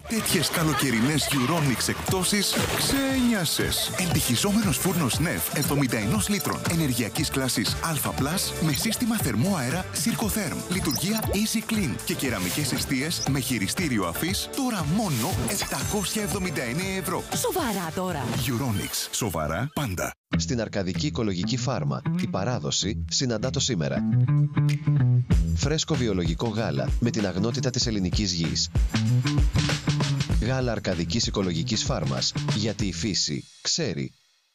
Τέτοιες καλοκαιρινές Euromix εκπτώσεις ξένιασες. Ελπιχιζόμενος φούρνος Νεφ 71 λίτρων ενεργειακής κλάσης Α+, με σύστημα θερμού αέρα Sircotherm, λειτουργία Easy Clean και κεραμικές εστίες με χειριστήριο αφής τώρα μόνο 779 ευρώ. Σοβαρά τώρα. Euromix. Σοβαρά πάντα. Στην Αρκαδική Οικολογική Φάρμα, η παράδοση συναντά το σήμερα. Φρέσκο βιολογικό γάλα με την αγνότητα της ελληνικής γης. Γάλα Αρκαδικής Οικολογικής Φάρμας, γιατί η φύση ξέρει.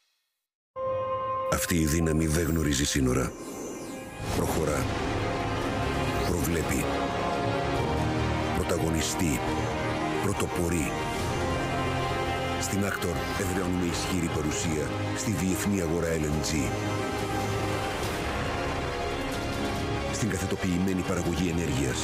Αυτή η δύναμη δεν γνωρίζει σύνορα. Προχωρά. Προβλέπει. Πρωταγωνιστεί. Πρωτοπορεί. Στην Actor εδραιώνουμε ισχυρή παρουσία στη διεθνή αγορά LNG. Στην καθετοποιημένη παραγωγή ενέργειας.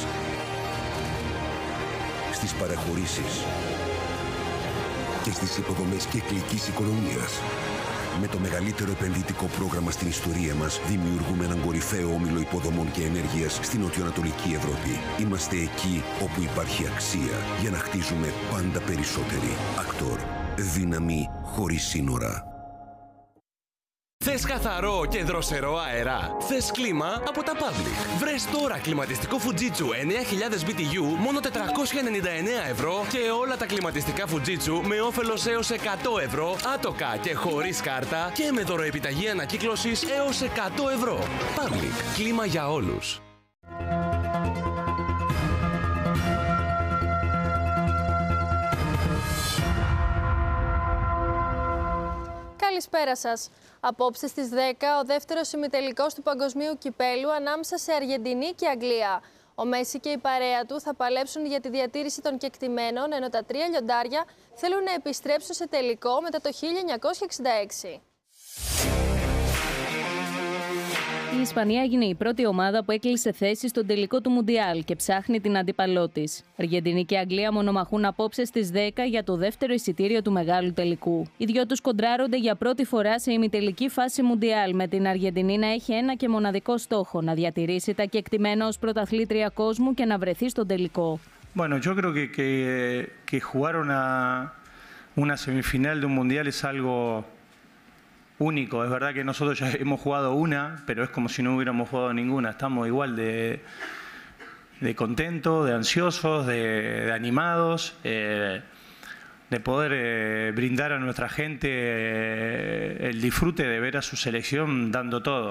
Στις παραχωρήσεις. Και στις υποδομές κυκλικής οικονομίας. Με το μεγαλύτερο επενδυτικό πρόγραμμα στην ιστορία μας, δημιουργούμε έναν κορυφαίο όμιλο υποδομών και ενέργειας στην νοτιοανατολική Ευρώπη. Είμαστε εκεί όπου υπάρχει αξία για να χτίζουμε πάντα περισσότεροι. Actor. Δύναμη χωρίς σύνορα. Θες καθαρό και δροσερό αέρα? Θες κλίμα από τα Public? Βρες τώρα κλιματιστικό Fujitsu 9000 BTU μόνο 499 ευρώ και όλα τα κλιματιστικά Fujitsu με όφελος έως 100 ευρώ, άτοκα και χωρίς κάρτα και με δωροεπιταγή ανακύκλωσης έως 100 ευρώ. Public. Κλίμα για όλους. Καλησπέρα σας. Απόψε στις 10 ο δεύτερος ημιτελικός του Παγκοσμίου Κυπέλου ανάμεσα σε Αργεντινή και Αγγλία. Ο Μέση και η παρέα του θα παλέψουν για τη διατήρηση των κεκτημένων, ενώ τα τρία λιοντάρια θέλουν να επιστρέψουν σε τελικό μετά το 1966. Η Ισπανία έγινε η πρώτη ομάδα που έκλεισε θέση στον τελικό του Μουντιάλ και ψάχνει την αντίπαλό της. Αργεντινή και Αγγλία μονομαχούν απόψε στις 10 για το δεύτερο εισιτήριο του μεγάλου τελικού. Οι δυο τους κοντράρονται για πρώτη φορά σε ημιτελική φάση Μουντιάλ, με την Αργεντινή να έχει ένα και μοναδικό στόχο: να διατηρήσει τα κεκτημένα ως πρωταθλήτρια κόσμου και να βρεθεί στον τελικό. Bueno, yo creo que jugar una semifinal de un Mundial es algo único. Es verdad que nosotros ya hemos jugado una, pero es como si no hubiéramos jugado ninguna. Estamos igual de contentos, de ansiosos, de animados, de poder brindar a nuestra gente el disfrute de ver a su selección dando todo.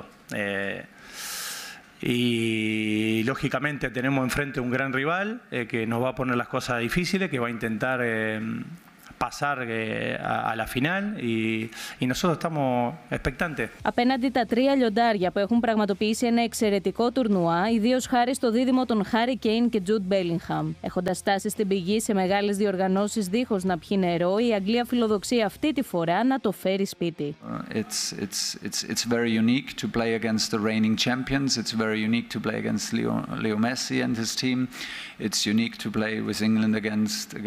Y lógicamente tenemos enfrente un gran rival que nos va a poner las cosas difíciles, que va a intentar pasar a la final y nosotros estamos expectantes. Απέναντι τα τρία λιοντάρια που έχουν πραγματοποιήσει ένα εξαιρετικό τουρνουά, ιδίως χάρη στο δίδυμο των Χάρι Κέιν και Τζουντ Μπέλιγχαμ. Έχοντας φτάσει στην πηγή σε μεγάλες διοργανώσεις δίχως να πιει νερό, η Αγγλία φιλοδοξεί αυτή τη φορά να το φέρει σπίτι. It's very unique to play against the reigning champions. It's very unique to play against Leo Messi and his team. It's unique to play with England against